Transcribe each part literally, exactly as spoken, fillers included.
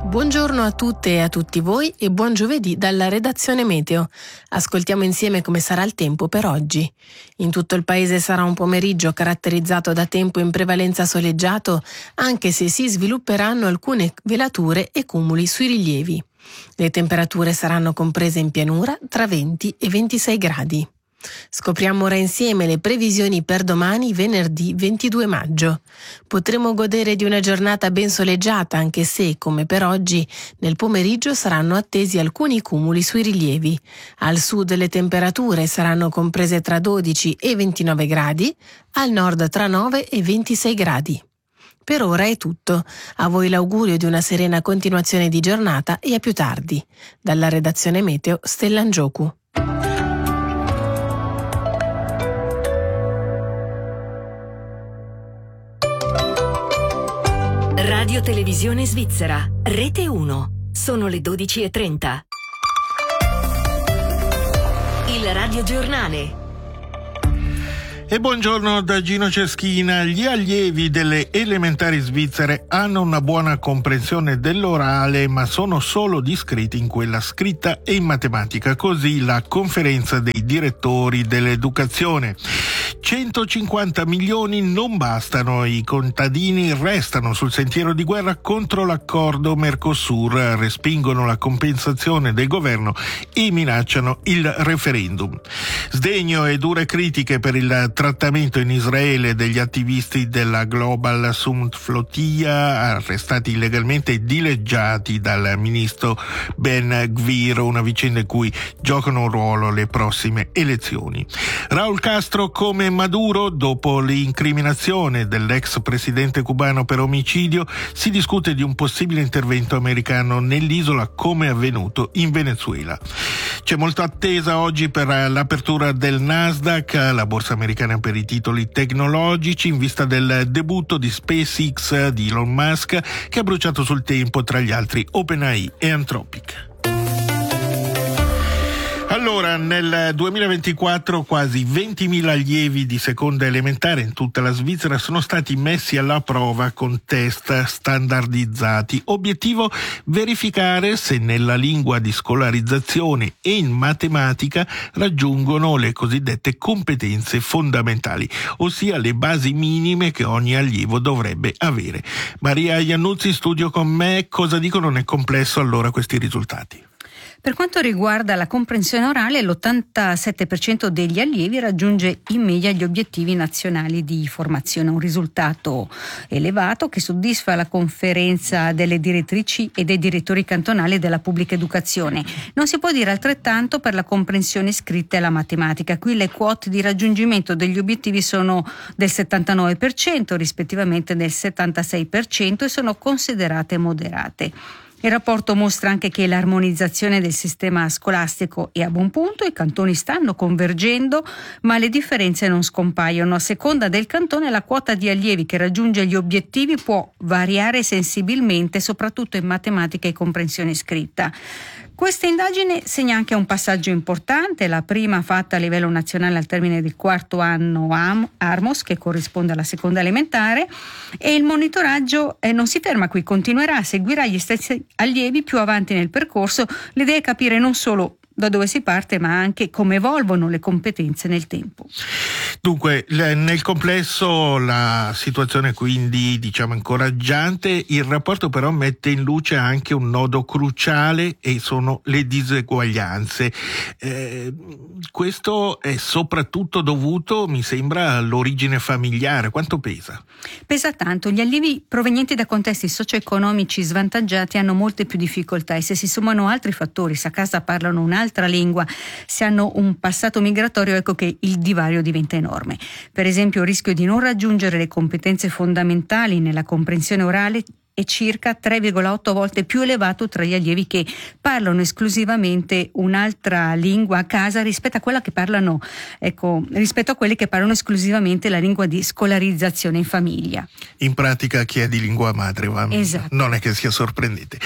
Buongiorno a tutte e a tutti voi e buon giovedì dalla redazione Meteo. Ascoltiamo insieme come sarà il tempo per oggi. In tutto il paese sarà un pomeriggio caratterizzato da tempo in prevalenza soleggiato, anche se si svilupperanno alcune velature e cumuli sui rilievi. Le temperature saranno comprese in pianura tra venti e ventisei gradi. Scopriamo ora insieme le previsioni per domani, venerdì ventidue maggio. Potremo godere di una giornata ben soleggiata, anche se, come per oggi, nel pomeriggio saranno attesi alcuni cumuli sui rilievi. Al sud le temperature saranno comprese tra dodici e ventinove gradi, al nord tra nove e ventisei gradi. Per ora è tutto. A voi l'augurio di una serena continuazione di giornata e a più tardi. Dalla redazione Meteo, Stella Ngioku. Radio Televisione Svizzera, Rete uno. Sono le dodici e trenta. Il radiogiornale. E buongiorno da Gino Ceschina. Gli allievi delle elementari svizzere hanno una buona comprensione dell'orale, ma sono solo discreti in quella scritta e in matematica. Così la conferenza dei direttori dell'educazione. centocinquanta milioni non bastano. I contadini restano sul sentiero di guerra contro l'accordo Mercosur, respingono la compensazione del governo e minacciano il referendum. Sdegno e dure critiche per il trattamento in Israele degli attivisti della Global Summit Flotilla arrestati illegalmente e dileggiati dal ministro Ben Gvir, una vicenda in cui giocano un ruolo le prossime elezioni. Raúl Castro come Maduro, dopo l'incriminazione dell'ex presidente cubano per omicidio, si discute di un possibile intervento americano nell'isola come avvenuto in Venezuela. C'è molta attesa oggi per l'apertura del Nasdaq, la borsa americana per i titoli tecnologici, in vista del debutto di SpaceX di Elon Musk, che ha bruciato sul tempo tra gli altri OpenAI e Anthropic. Allora, nel duemilaventiquattro quasi ventimila allievi di seconda elementare in tutta la Svizzera sono stati messi alla prova con test standardizzati. Obiettivo: verificare se nella lingua di scolarizzazione e in matematica raggiungono le cosiddette competenze fondamentali, ossia le basi minime che ogni allievo dovrebbe avere. Maria Iannuzzi in studio con me. Cosa dicono nel complesso allora questi risultati? Per quanto riguarda la comprensione orale, l'ottantasette per cento degli allievi raggiunge in media gli obiettivi nazionali di formazione, un risultato elevato che soddisfa la conferenza delle direttrici e dei direttori cantonali della pubblica educazione. Non si può dire altrettanto per la comprensione scritta e la matematica. Qui le quote di raggiungimento degli obiettivi sono del settantanove per cento, rispettivamente del settantasei per cento, e sono considerate moderate. Il rapporto mostra anche che l'armonizzazione del sistema scolastico è a buon punto, i cantoni stanno convergendo, ma le differenze non scompaiono. A seconda del cantone la quota di allievi che raggiunge gli obiettivi può variare sensibilmente, soprattutto in matematica e comprensione scritta. Questa indagine segna anche un passaggio importante, la prima fatta a livello nazionale al termine del quarto anno Armos, che corrisponde alla seconda elementare, e il monitoraggio eh, non si ferma qui, continuerà, seguirà gli stessi allievi più avanti nel percorso. L'idea è capire non solo da dove si parte, ma anche come evolvono le competenze nel tempo. Dunque, nel complesso la situazione quindi diciamo incoraggiante. Il rapporto però mette in luce anche un nodo cruciale e sono le diseguaglianze. Eh, questo è soprattutto dovuto, mi sembra, all'origine familiare. Quanto pesa? Pesa tanto. Gli allievi provenienti da contesti socio-economici svantaggiati hanno molte più difficoltà e se si sommano altri fattori, se a casa parlano un'altra lingua, se hanno un passato migratorio, ecco che il divario diventa enorme. Per esempio, il rischio di non raggiungere le competenze fondamentali nella comprensione orale è circa tre virgola otto volte più elevato tra gli allievi che parlano esclusivamente un'altra lingua a casa rispetto a quella che parlano, ecco, rispetto a quelli che parlano esclusivamente la lingua di scolarizzazione in famiglia. In pratica chi è di lingua madre, va, esatto. Non è che sia sorprendente.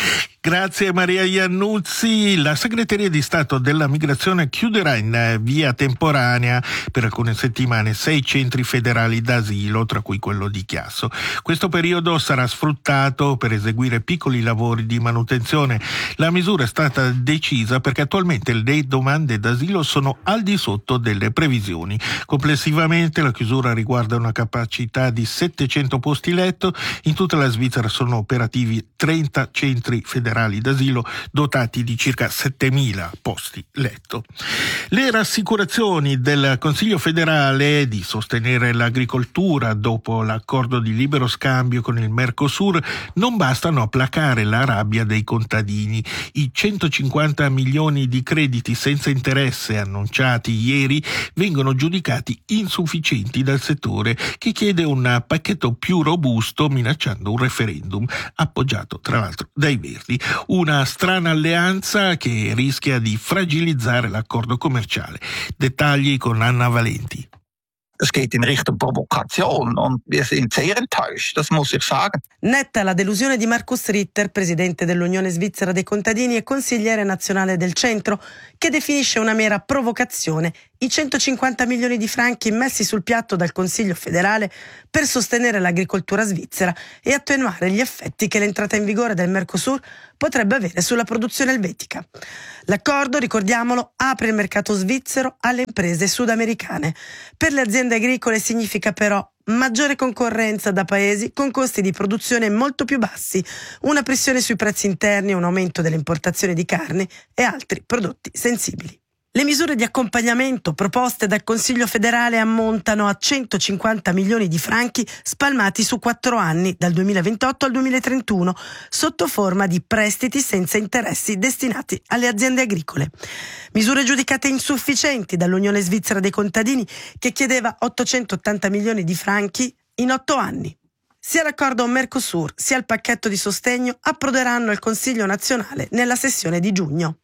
Grazie Maria Iannuzzi. La Segreteria di Stato della Migrazione chiuderà in via temporanea per alcune settimane sei centri federali d'asilo, tra cui quello di Chiasso. Questo periodo sarà sfruttato per eseguire piccoli lavori di manutenzione. La misura è stata decisa perché attualmente le domande d'asilo sono al di sotto delle previsioni. Complessivamente la chiusura riguarda una capacità di settecento posti letto. In tutta la Svizzera sono operativi trenta centri federali d'asilo dotati di circa settemila posti letto. Le rassicurazioni del Consiglio federale di sostenere l'agricoltura dopo l'accordo di libero scambio con il Mercosur non bastano a placare la rabbia dei contadini. I centocinquanta milioni di crediti senza interesse annunciati ieri vengono giudicati insufficienti dal settore, che chiede un pacchetto più robusto minacciando un referendum appoggiato tra l'altro dai Verdi. Una strana alleanza che rischia di fragilizzare l'accordo commerciale. Dettagli con Anna Valenti. Es geht in Richtung Provokation und wir sind sehr enttäuscht, das muss ich sagen. Netta la delusione di Markus Ritter, presidente dell'Unione Svizzera dei Contadini e consigliere nazionale del centro, che definisce una mera provocazione i centocinquanta milioni di franchi messi sul piatto dal Consiglio federale per sostenere l'agricoltura svizzera e attenuare gli effetti che l'entrata in vigore del Mercosur potrebbe avere sulla produzione elvetica. L'accordo, ricordiamolo, apre il mercato svizzero alle imprese sudamericane. Per le aziende agricole significa però maggiore concorrenza da paesi con costi di produzione molto più bassi, una pressione sui prezzi interni, un aumento delle importazioni di carne e altri prodotti sensibili. Le misure di accompagnamento proposte dal Consiglio federale ammontano a centocinquanta milioni di franchi spalmati su quattro anni, dal duemilaventotto al duemilatrentuno, sotto forma di prestiti senza interessi destinati alle aziende agricole. Misure giudicate insufficienti dall'Unione Svizzera dei Contadini, che chiedeva ottocentottanta milioni di franchi in otto anni. Sia l'accordo Mercosur sia il pacchetto di sostegno approderanno al Consiglio nazionale nella sessione di giugno.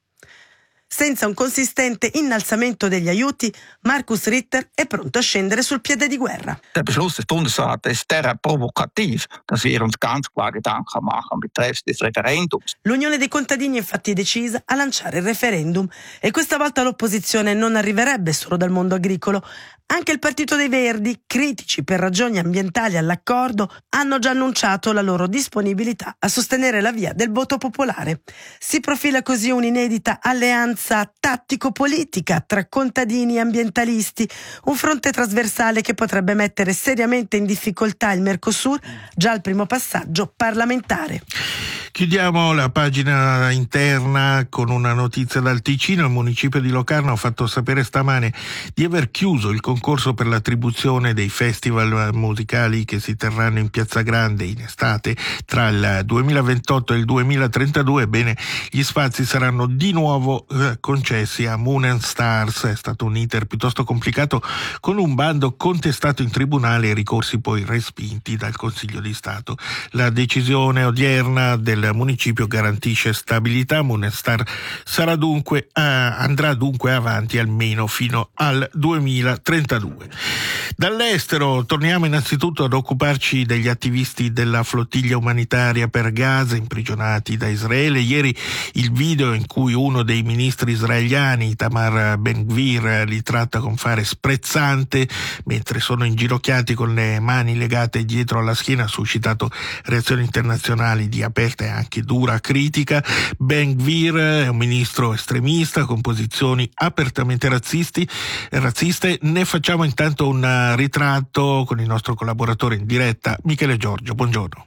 Senza un consistente innalzamento degli aiuti, Markus Ritter è pronto a scendere sul piede di guerra. Der Beschluss des Bundesrates ist derart provokativ, dass wir uns ganz klar Gedanken machen betreffs des Referendums. L'Unione dei Contadini infatti è decisa a lanciare il referendum e questa volta l'opposizione non arriverebbe solo dal mondo agricolo. Anche il Partito dei Verdi, critici per ragioni ambientali all'accordo, hanno già annunciato la loro disponibilità a sostenere la via del voto popolare. Si profila così un'inedita alleanza tattico-politica tra contadini e ambientalisti, un fronte trasversale che potrebbe mettere seriamente in difficoltà il Mercosur già al primo passaggio parlamentare. Chiudiamo la pagina interna con una notizia dal Ticino. Il municipio di Locarno ha fatto sapere stamane di aver chiuso il concorso per l'attribuzione dei festival musicali che si terranno in Piazza Grande in estate tra il duemilaventotto e il duemilatrentadue. Ebbene, gli spazi saranno di nuovo eh, concessi a Moon and Stars. È stato un iter piuttosto complicato, con un bando contestato in tribunale e ricorsi poi respinti dal Consiglio di Stato. La decisione odierna del il municipio garantisce stabilità. Moon and Star sarà dunque, eh, andrà dunque avanti almeno fino al duemilatrentadue. Dall'estero torniamo innanzitutto ad occuparci degli attivisti della flottiglia umanitaria per Gaza imprigionati da Israele. Ieri il video in cui uno dei ministri israeliani, Itamar Ben-Gvir, li tratta con fare sprezzante mentre sono inginocchiati con le mani legate dietro alla schiena ha suscitato reazioni internazionali di aperta e anche dura critica. Ben-Gvir è un ministro estremista con posizioni apertamente razzisti, razziste. Ne facciamo intanto un ritratto con il nostro collaboratore in diretta, Michele Giorgio. Buongiorno.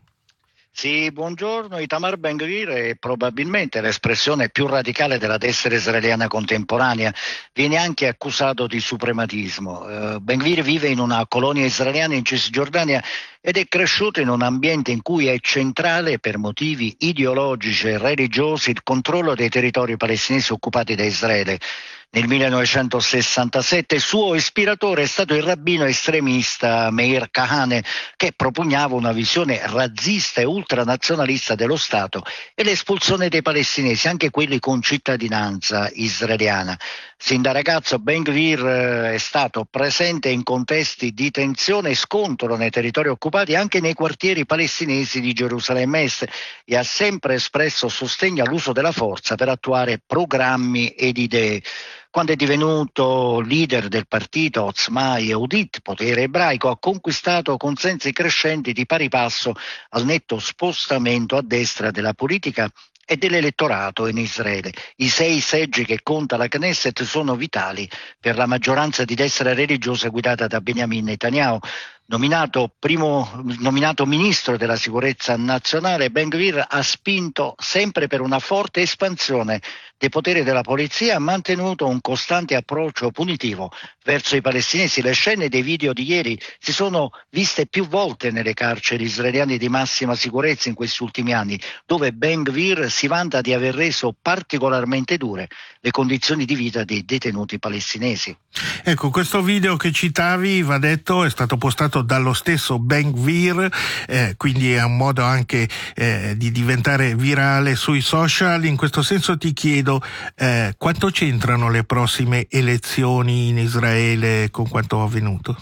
Sì, buongiorno. Itamar Ben-Gvir è probabilmente l'espressione più radicale della destra israeliana contemporanea. Viene anche accusato di suprematismo. Uh, Ben-Gvir vive in una colonia israeliana in Cisgiordania ed è cresciuto in un ambiente in cui è centrale per motivi ideologici e religiosi il controllo dei territori palestinesi occupati da Israele. nel millenovecentosessantasette. Suo ispiratore è stato il rabbino estremista Meir Kahane, che propugnava una visione razzista e ultranazionalista dello Stato e l'espulsione dei palestinesi, anche quelli con cittadinanza israeliana. Sin da ragazzo Ben-Gvir è stato presente in contesti di tensione e scontro nei territori occupati, anche nei quartieri palestinesi di Gerusalemme Est, e ha sempre espresso sostegno all'uso della forza per attuare programmi ed idee. Quando è divenuto leader del partito Otzma Yehudit, potere ebraico, ha conquistato consensi crescenti di pari passo al netto spostamento a destra della politica e dell'elettorato in Israele. I sei seggi che conta la Knesset sono vitali per la maggioranza di destra religiosa guidata da Benjamin Netanyahu. Nominato, primo, nominato ministro della sicurezza nazionale, Ben-Gvir ha spinto sempre per una forte espansione dei poteri della polizia, ha mantenuto un costante approccio punitivo verso i palestinesi. Le scene dei video di ieri si sono viste più volte nelle carceri israeliane di massima sicurezza in questi ultimi anni, dove Ben-Gvir si vanta di aver reso particolarmente dure le condizioni di vita dei detenuti palestinesi. Ecco, questo video che citavi, va detto, è stato postato dallo stesso Ben-Gvir, eh, quindi è un modo anche eh, di diventare virale sui social. In questo senso ti chiedo eh, quanto c'entrano le prossime elezioni in Israele con quanto avvenuto?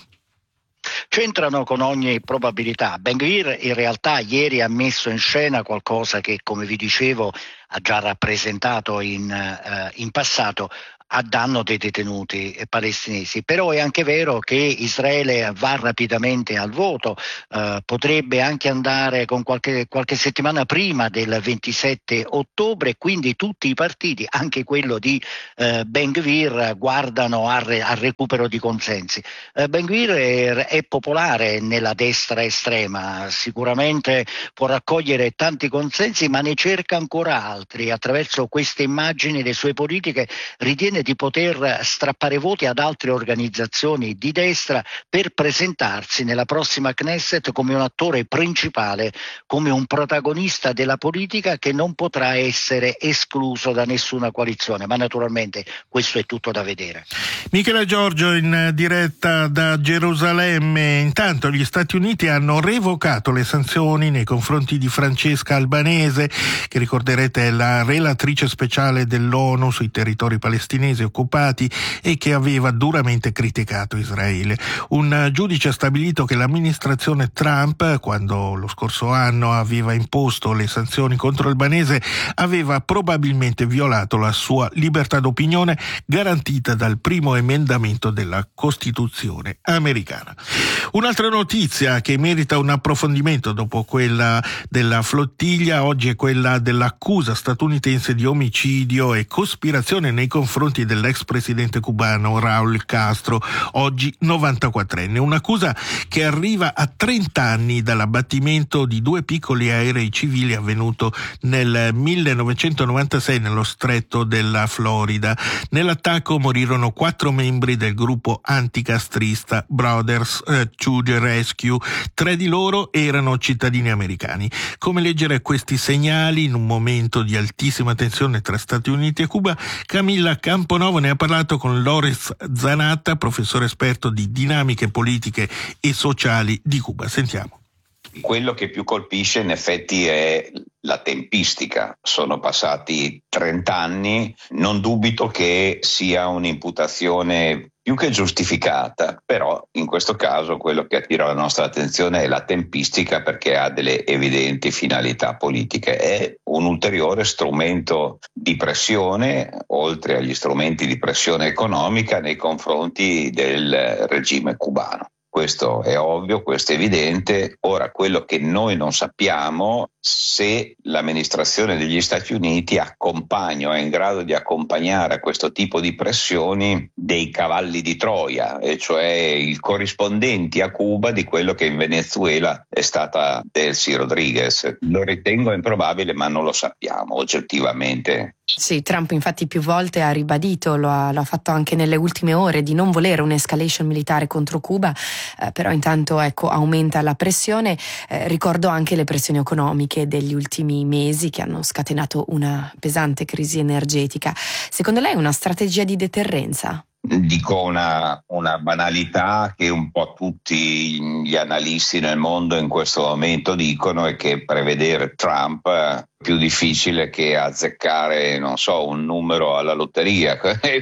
C'entrano con ogni probabilità. Ben-Gvir in realtà ieri ha messo in scena qualcosa che, come vi dicevo, ha già rappresentato in, eh, in passato a danno dei detenuti palestinesi. Però è anche vero che Israele va rapidamente al voto, eh, potrebbe anche andare con qualche, qualche settimana prima del ventisette ottobre, quindi tutti i partiti, anche quello di eh, Ben-Gvir, guardano al, re, al recupero di consensi. Eh, Ben-Gvir è, è popolare nella destra estrema, sicuramente può raccogliere tanti consensi, ma ne cerca ancora altri. Attraverso queste immagini le sue politiche ritiene di poter strappare voti ad altre organizzazioni di destra per presentarsi nella prossima Knesset come un attore principale, come un protagonista della politica che non potrà essere escluso da nessuna coalizione, ma naturalmente questo è tutto da vedere. Michele Giorgio in diretta da Gerusalemme. Intanto gli Stati Uniti hanno revocato le sanzioni nei confronti di Francesca Albanese, che ricorderete è la relatrice speciale dell'ONU sui territori palestinesi occupati e che aveva duramente criticato Israele. Un giudice ha stabilito che l'amministrazione Trump, quando lo scorso anno aveva imposto le sanzioni contro Albanese, aveva probabilmente violato la sua libertà d'opinione garantita dal primo emendamento della Costituzione americana. Un'altra notizia che merita un approfondimento dopo quella della flottiglia oggi è quella dell'accusa statunitense di omicidio e cospirazione nei confronti dell'ex presidente cubano Raúl Castro, oggi novantaquattrenne. Un'accusa che arriva a trenta anni dall'abbattimento di due piccoli aerei civili avvenuto nel millenovecentonovantasei nello stretto della Florida. Nell'attacco morirono quattro membri del gruppo anticastrista Brothers eh, to the Rescue. Tre di loro erano cittadini americani. Come leggere questi segnali in un momento di altissima tensione tra Stati Uniti e Cuba? Camilla Camponovo ne ha parlato con Loris Zanatta, professore esperto di dinamiche politiche e sociali di Cuba. Sentiamo. Quello che più colpisce in effetti è la tempistica. Sono passati trenta anni, non dubito che sia un'imputazione più che giustificata, però in questo caso quello che attira la nostra attenzione è la tempistica, perché ha delle evidenti finalità politiche. È un ulteriore strumento di pressione, oltre agli strumenti di pressione economica, nei confronti del regime cubano. Questo è ovvio, questo è evidente. Ora, quello che noi non sappiamo se l'amministrazione degli Stati Uniti accompagna o è in grado di accompagnare a questo tipo di pressioni dei cavalli di Troia, e cioè i corrispondenti a Cuba di quello che in Venezuela è stata Delcy Rodriguez. Lo ritengo improbabile, ma non lo sappiamo oggettivamente. Sì, Trump infatti più volte ha ribadito, lo ha, lo ha fatto anche nelle ultime ore, di non volere un'escalation militare contro Cuba, eh, però intanto ecco aumenta la pressione. Eh, ricordo anche le pressioni economiche degli ultimi mesi che hanno scatenato una pesante crisi energetica. Secondo lei è una strategia di deterrenza? Dico una, una banalità che un po' tutti gli analisti nel mondo in questo momento dicono, è che prevedere Trump è più difficile che azzeccare, non so, un numero alla lotteria.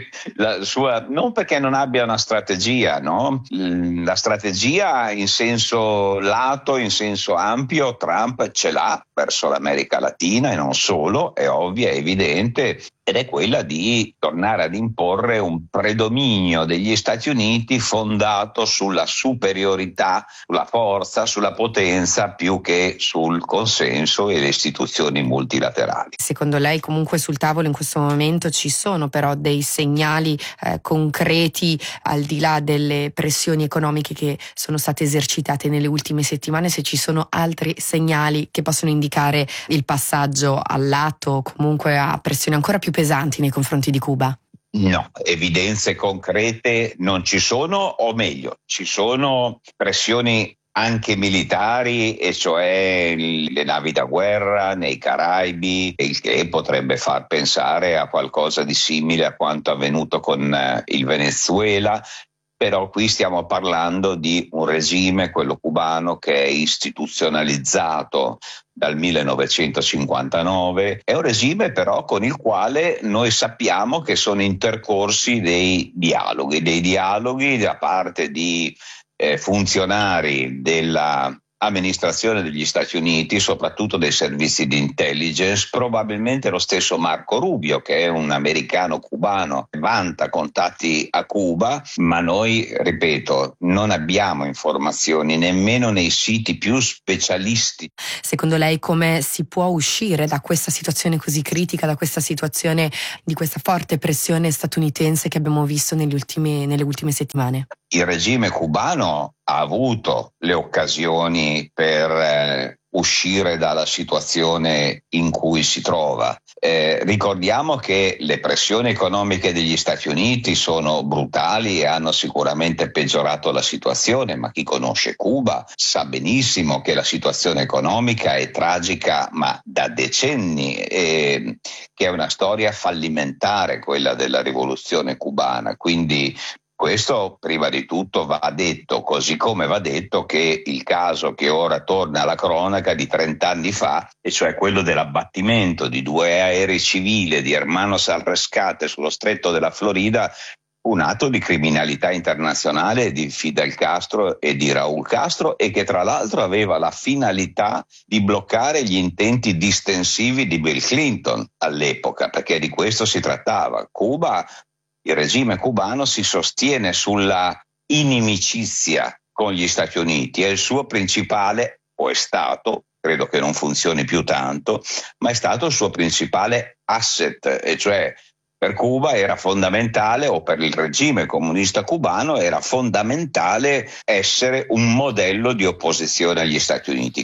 La sua, non perché non abbia una strategia, no? La strategia in senso lato, in senso ampio, Trump ce l'ha verso l'America Latina e non solo, è ovvia, è evidente, ed è quella di tornare ad imporre un predominio degli Stati Uniti fondato sulla superiorità, sulla forza, sulla potenza, più che sul consenso e le istituzioni multilaterali. Secondo lei comunque sul tavolo in questo momento ci sono però dei segnali eh, concreti, al di là delle pressioni economiche che sono state esercitate nelle ultime settimane, se ci sono altri segnali che possono indicare il passaggio all'atto, comunque a pressioni ancora più pesanti nei confronti di Cuba? No, evidenze concrete non ci sono, o meglio, ci sono pressioni anche militari, e cioè le navi da guerra nei Caraibi, il che potrebbe far pensare a qualcosa di simile a quanto avvenuto con il Venezuela. Però qui stiamo parlando di un regime, quello cubano, che è istituzionalizzato dal millenovecentocinquantanove. È un regime però con il quale noi sappiamo che sono intercorsi dei dialoghi, dei dialoghi da parte di eh, funzionari della amministrazione degli Stati Uniti, soprattutto dei servizi di intelligence. Probabilmente lo stesso Marco Rubio, che è un americano cubano, vanta contatti a Cuba, ma noi, ripeto, non abbiamo informazioni nemmeno nei siti più specialisti. Secondo lei come si può uscire da questa situazione così critica, da questa situazione di questa forte pressione statunitense che abbiamo visto negli ultimi, nelle ultime settimane? Il regime cubano ha avuto le occasioni per eh, uscire dalla situazione in cui si trova. Eh, ricordiamo che le pressioni economiche degli Stati Uniti sono brutali e hanno sicuramente peggiorato la situazione, ma chi conosce Cuba sa benissimo che la situazione economica è tragica, ma da decenni, e che è una storia fallimentare quella della rivoluzione cubana. Quindi questo prima di tutto va detto, così come va detto che il caso che ora torna alla cronaca di trent'anni fa, e cioè quello dell'abbattimento di due aerei civili di Hermanos al Rescate sullo stretto della Florida, un atto di criminalità internazionale di Fidel Castro e di Raúl Castro, e che tra l'altro aveva la finalità di bloccare gli intenti distensivi di Bill Clinton all'epoca, perché di questo si trattava. Cuba Il regime cubano si sostiene sulla inimicizia con gli Stati Uniti, è il suo principale, o è stato, credo che non funzioni più tanto, ma è stato il suo principale asset, e cioè per Cuba era fondamentale, o per il regime comunista cubano era fondamentale essere un modello di opposizione agli Stati Uniti.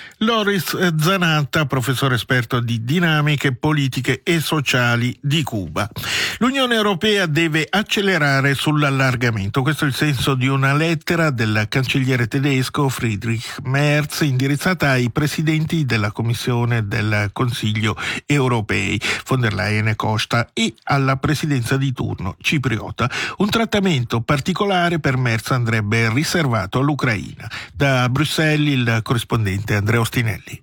Loris Zanatta, professore esperto di dinamiche politiche e sociali di Cuba. L'Unione Europea deve accelerare sull'allargamento. Questo è il senso di una lettera del cancelliere tedesco Friedrich Merz indirizzata ai presidenti della Commissione del Consiglio europei, von der Leyen e Costa, e alla presidenza di turno cipriota. Un trattamento particolare per Merz andrebbe riservato all'Ucraina. Da Bruxelles il corrispondente Andrea Ostinelli.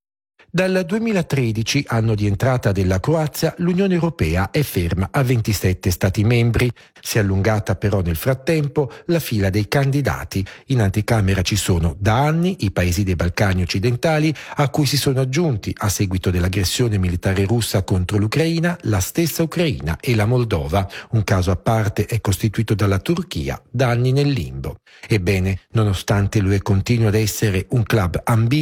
Dal duemilatredici, anno di entrata della Croazia, l'Unione Europea è ferma a ventisette Stati membri. Si è allungata però nel frattempo la fila dei candidati. In anticamera ci sono da anni i paesi dei Balcani occidentali, a cui si sono aggiunti, a seguito dell'aggressione militare russa contro l'Ucraina, la stessa Ucraina e la Moldova. Un caso a parte è costituito dalla Turchia, da anni nel limbo. Ebbene, nonostante l'U E continui ad essere un club ambito,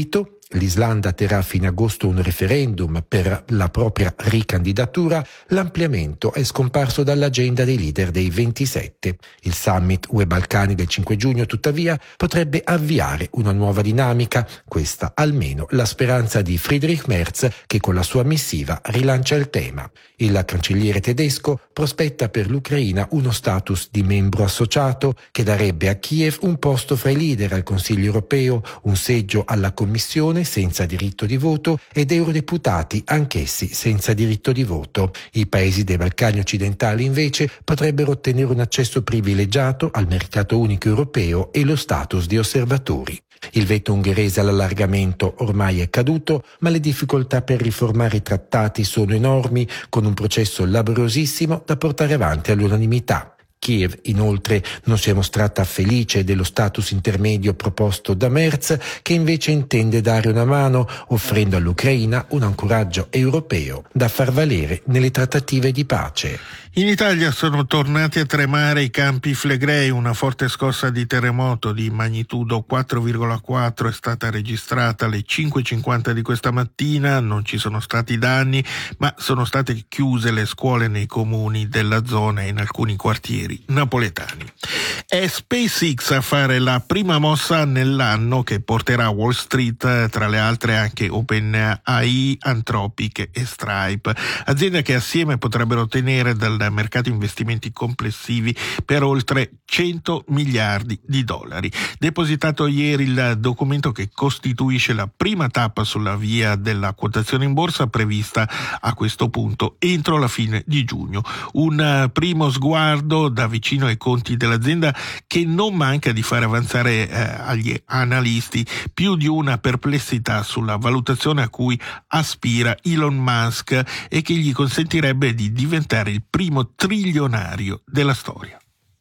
L'Islanda terrà a fine agosto un referendum per la propria ricandidatura. L'ampliamento è scomparso dall'agenda dei leader dei ventisette. Il summit U E Balcani del cinque giugno, tuttavia, potrebbe avviare una nuova dinamica. Questa almeno la speranza di Friedrich Merz, che con la sua missiva rilancia il tema. Il cancelliere tedesco prospetta per l'Ucraina uno status di membro associato che darebbe a Kiev un posto fra i leader al Consiglio europeo, un seggio alla Commissione senza diritto di voto ed eurodeputati anch'essi senza diritto di voto. I paesi dei Balcani occidentali invece potrebbero ottenere un accesso privilegiato al mercato unico europeo e lo status di osservatori. Il veto ungherese all'allargamento ormai è caduto, ma le difficoltà per riformare i trattati sono enormi, con un processo laboriosissimo da portare avanti all'unanimità. Kiev, inoltre, non si è mostrata felice dello status intermedio proposto da Merz, che invece intende dare una mano, offrendo all'Ucraina un ancoraggio europeo da far valere nelle trattative di pace. In Italia sono tornati a tremare i Campi Flegrei. Una forte scossa di terremoto di magnitudo quattro virgola quattro è stata registrata alle cinque e cinquanta di questa mattina. Non ci sono stati danni, ma sono state chiuse le scuole nei comuni della zona e in alcuni quartieri napoletani. È SpaceX a fare la prima mossa nell'anno che porterà Wall Street, tra le altre anche OpenAI, Anthropic e Stripe, aziende che assieme potrebbero ottenere dal mercato investimenti complessivi per oltre cento miliardi di dollari. Depositato ieri il documento che costituisce la prima tappa sulla via della quotazione in borsa, prevista a questo punto entro la fine di giugno. Un primo sguardo da vicino ai conti dell'azienda che non manca di fare avanzare eh, agli analisti più di una perplessità sulla valutazione a cui aspira Elon Musk e che gli consentirebbe di diventare il primo trilionario della storia.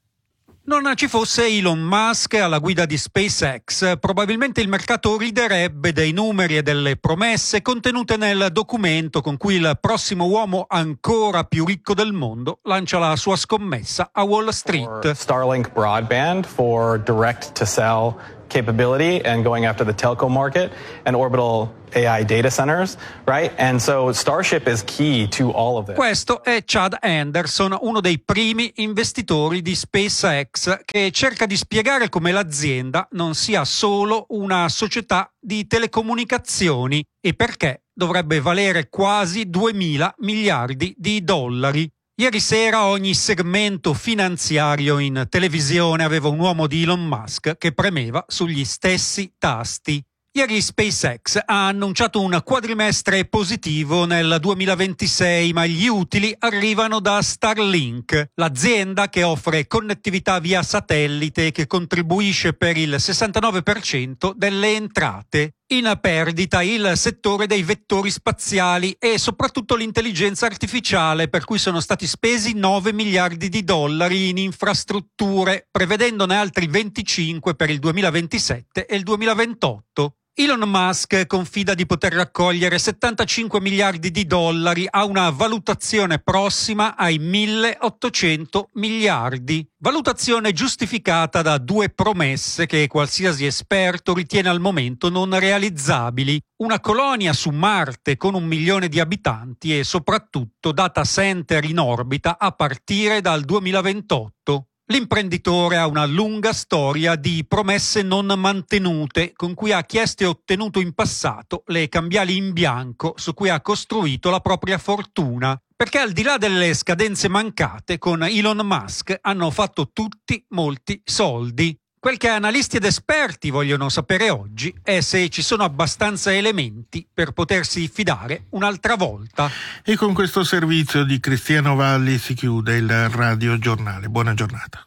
Non ci fosse Elon Musk alla guida di SpaceX, probabilmente il mercato riderebbe dei numeri e delle promesse contenute nel documento con cui il prossimo uomo ancora più ricco del mondo lancia la sua scommessa a Wall Street. For Starlink broadband for direct to cell capability and going after the telco market and orbital A I data centers, right? And so Starship is key to all of this. Questo è Chad Anderson, uno dei primi investitori di SpaceX, che cerca di spiegare come l'azienda non sia solo una società di telecomunicazioni e perché dovrebbe valere quasi duemila miliardi di dollari. Ieri sera ogni segmento finanziario in televisione aveva un uomo di Elon Musk che premeva sugli stessi tasti. Ieri SpaceX ha annunciato un quadrimestre positivo nel duemilaventisei, ma gli utili arrivano da Starlink, l'azienda che offre connettività via satellite e che contribuisce per il sessantanove per cento delle entrate. In perdita il settore dei vettori spaziali e soprattutto l'intelligenza artificiale, per cui sono stati spesi nove miliardi di dollari in infrastrutture, prevedendone altri venticinque per il duemilaventisette e il duemilaventotto. Elon Musk confida di poter raccogliere settantacinque miliardi di dollari a una valutazione prossima ai milleottocento miliardi. Valutazione giustificata da due promesse che qualsiasi esperto ritiene al momento non realizzabili. Una colonia su Marte con un milione di abitanti e soprattutto data center in orbita a partire dal duemilaventotto. L'imprenditore ha una lunga storia di promesse non mantenute, con cui ha chiesto e ottenuto in passato le cambiali in bianco su cui ha costruito la propria fortuna. Perché al di là delle scadenze mancate, con Elon Musk hanno fatto tutti molti soldi. Quel che analisti ed esperti vogliono sapere oggi è se ci sono abbastanza elementi per potersi fidare un'altra volta. E con questo servizio di Cristiano Valli si chiude il Radio Giornale. Buona giornata.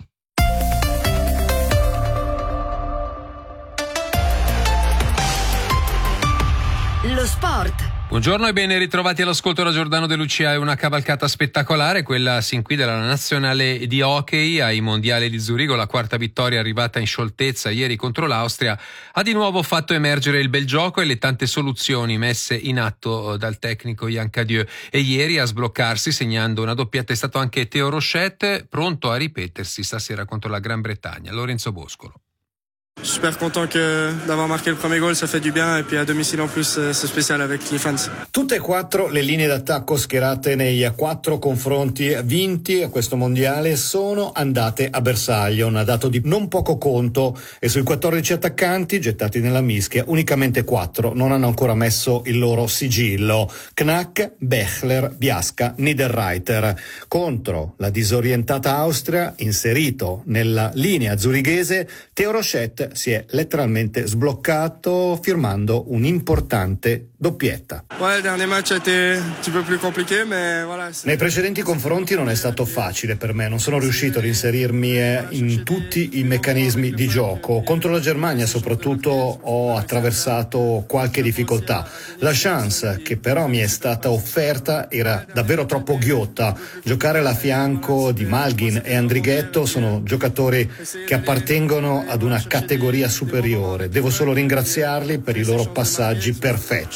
Lo sport. Buongiorno e ben ritrovati all'ascolto da Giordano De Lucia. È una cavalcata spettacolare, quella sin qui della nazionale di hockey ai mondiali di Zurigo. La quarta vittoria arrivata in scioltezza ieri contro l'Austria ha di nuovo fatto emergere il bel gioco e le tante soluzioni messe in atto dal tecnico Yann Cadieux. E ieri a sbloccarsi, segnando una doppietta, è stato anche Théo Rochette, pronto a ripetersi stasera contro la Gran Bretagna. Lorenzo Boscolo. Super content que d'avoir marqué le premier goal, ça fait du bien et puis à domicile en plus c'est spécial avec les fans. Tutte e quattro le linee d'attacco schierate nei quattro confronti vinti a questo mondiale sono andate a bersaglio, una dato di non poco conto, e sui quattordici attaccanti gettati nella mischia unicamente quattro non hanno ancora messo il loro sigillo: Knack, Bechler, Biasca, Niederreiter. Contro la disorientata Austria, inserito nella linea zurighese, Theo Rochette si è letteralmente sbloccato firmando un'importante doppietta. Ouais, le dernier match a été un petit peu plus compliqué, mais voilà. Nei precedenti confronti non è stato facile per me, non sono riuscito ad inserirmi in tutti i meccanismi di gioco. Contro la Germania soprattutto ho attraversato qualche difficoltà. La chance che però mi è stata offerta era davvero troppo ghiotta. Giocare alla fianco di Malgin e Andrighetto sono giocatori che appartengono ad una categoria superiore. Devo solo ringraziarli per i loro passaggi perfetti.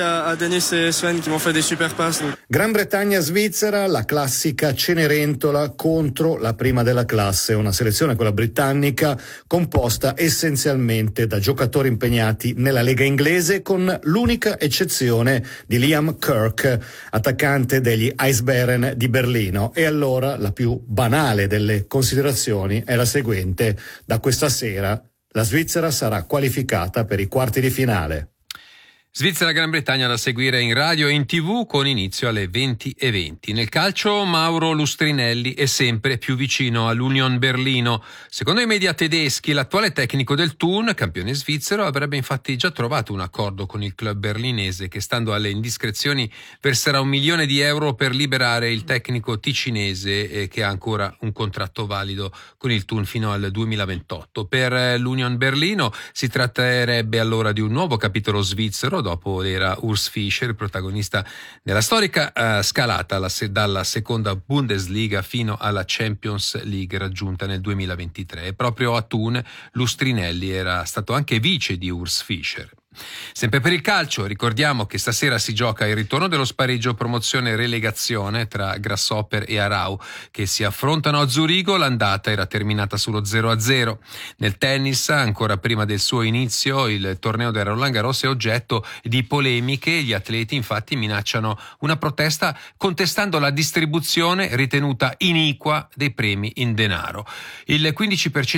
Gran Bretagna-Svizzera, la classica Cenerentola contro la prima della classe, una selezione, quella britannica, composta essenzialmente da giocatori impegnati nella Lega inglese, con l'unica eccezione di Liam Kirk, attaccante degli Eisbären di Berlino. E allora la più banale delle considerazioni è la seguente: da questa sera la Svizzera sarà qualificata per i quarti di finale. Svizzera-Gran Bretagna da seguire in radio e in tv con inizio alle venti e venti. Nel calcio Mauro Lustrinelli è sempre più vicino all'Union Berlino. Secondo i media tedeschi l'attuale tecnico del Thun, campione svizzero, avrebbe infatti già trovato un accordo con il club berlinese che, stando alle indiscrezioni, verserà un milione di euro per liberare il tecnico ticinese eh, che ha ancora un contratto valido con il Thun fino al duemilaventotto. Per eh, l'Union Berlino si tratterebbe allora di un nuovo capitolo svizzero dopo l'era Urs Fischer, protagonista della storica uh, scalata la se- dalla seconda Bundesliga fino alla Champions League raggiunta nel duemilaventitré. E proprio a Thun Lustrinelli era stato anche vice di Urs Fischer. Sempre per il calcio, ricordiamo che stasera si gioca il ritorno dello spareggio promozione-relegazione tra Grasshopper e Aarau, che si affrontano a Zurigo. L'andata era terminata sullo zero a zero. Nel tennis, ancora prima del suo inizio, il torneo del Roland Garros è oggetto di polemiche. Gli atleti infatti minacciano una protesta contestando la distribuzione ritenuta iniqua dei premi in denaro. Il quindici per cento